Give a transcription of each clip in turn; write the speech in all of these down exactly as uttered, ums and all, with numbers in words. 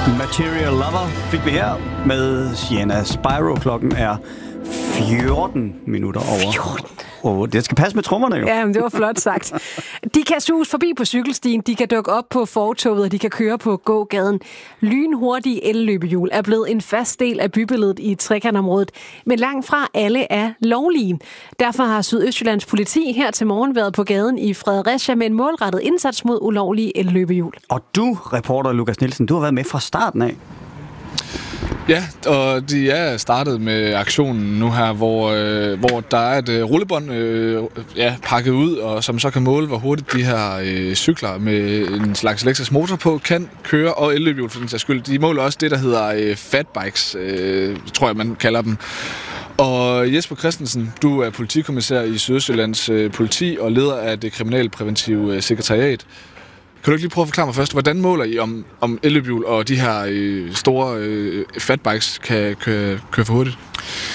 Material Lover fik vi her med Sienna Spyro. Klokken er fjorten minutter over. fjorten Oh, det skal passe med trommerne jo. Ja, men det var flot sagt. De kan sus forbi på cykelstien, de kan dukke op på fortovet, og de kan køre på gågaden. Lynhurtige elløbehjul er blevet en fast del af bybilledet i trekantområdet, men langt fra alle er lovlige. Derfor har Sydøstjyllands politi her til morgen været på gaden i Fredericia med en målrettet indsats mod ulovlige elløbehjul. Og du, reporter Lukas Nielsen, du har været med fra starten af. Ja, og de er startet med aktionen nu her, hvor, øh, hvor der er et øh, rullebånd øh, ja, pakket ud, og som så kan måle, hvor hurtigt de her øh, cykler med en slags elektrisk motor på kan køre, og elløbehjul for den sags skyld. De måler også det, der hedder øh, fatbikes, øh, tror jeg, man kalder dem. Og Jesper Christensen, du er politikommissær i Sydøstjyllands øh, politi og leder af det kriminalpræventive øh, sekretariat. Kan du ikke lige prøve at forklare mig først, hvordan måler I om, om elløbehjul og de her øh, store øh, fatbikes kan køre, køre for hurtigt?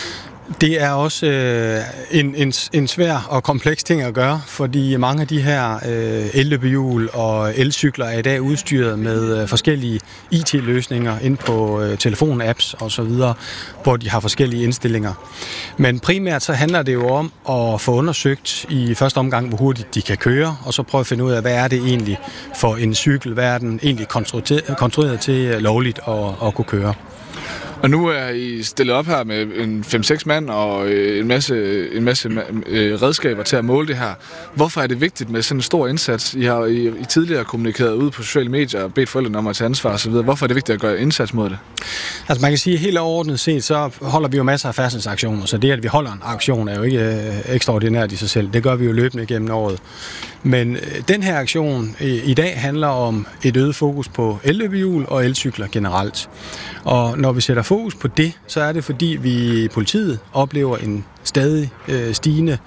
Det er også øh, en, en, en svær og kompleks ting at gøre, fordi mange af de her øh, elløbehjul og elcykler er i dag udstyret med øh, forskellige I T-løsninger ind på øh, telefon-apps og så videre, hvor de har forskellige indstillinger. Men primært så handler det jo om at få undersøgt i første omgang, hvor hurtigt de kan køre, og så prøve at finde ud af, hvad er det egentlig for en cykel, hvad er den egentlig konstrueret til lovligt at, at kunne køre. Og nu er I stillet op her med en fem seks mand og en masse, en masse redskaber til at måle det her. Hvorfor er det vigtigt med sådan en stor indsats? I har I, I tidligere kommunikeret ud på sociale medier og bedt forældrene om at tage ansvar osv. Hvorfor er det vigtigt at gøre indsats mod det? Altså man kan sige, at helt overordnet set, så holder vi jo masser af færdselsaktioner, så det, at vi holder en aktion, er jo ikke øh, ekstraordinært i sig selv. Det gør vi jo løbende gennem året. Men øh, den her aktion øh, i dag handler om et øget fokus på elløbehjul og elcykler generelt. Og når vi sætter fokus på det, så er det fordi vi i politiet oplever en stadig øh, stigende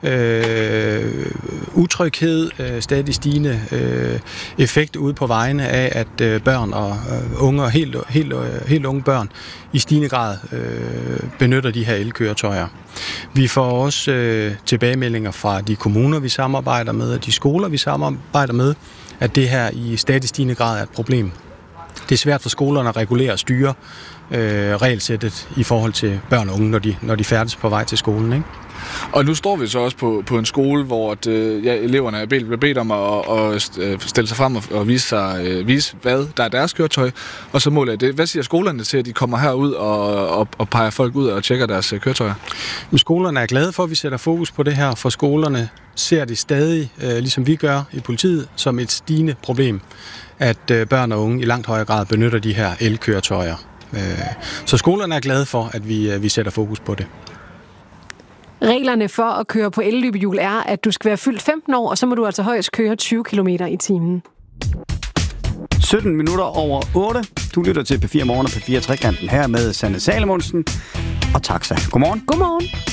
øh, utryghed, øh, stadig stigende øh, effekt ude på vejene af, at øh, børn og øh, unge og helt, helt, helt unge børn i stigende grad øh, benytter de her elkøretøjer. Vi får også øh, tilbagemeldinger fra de kommuner, vi samarbejder med, og de skoler, vi samarbejder med, at det her i stadig stigende grad er et problem. Det er svært for skolerne at regulere og styre øh, regelsættet i forhold til børn og unge, når de, når de færdes på vej til skolen, ikke? Og nu står vi så også på, på en skole, hvor at, ja, eleverne er bedt, bedt om at, at stille sig frem og, og vise, sig, vise, hvad der er deres køretøj, og så måler det. Hvad siger skolerne til, at de kommer herud og, og, og peger folk ud og tjekker deres køretøjer? Men skolerne er glade for, at vi sætter fokus på det her, for skolerne ser det stadig, øh, ligesom vi gør i politiet, som et stigende problem, at øh, børn og unge i langt højere grad benytter de her elkøretøjer. Øh, så skolerne er glade for, at vi, øh, vi sætter fokus på det. Reglerne for at køre på elløbehjul er, at du skal være fyldt femten år, og så må du altså højst køre tyve kilometer i timen. sytten minutter over otte. Du lytter til P fire Morgen og P fire Trekanten her med Sanne Salomonsen og Taxa. Godmorgen. Godmorgen.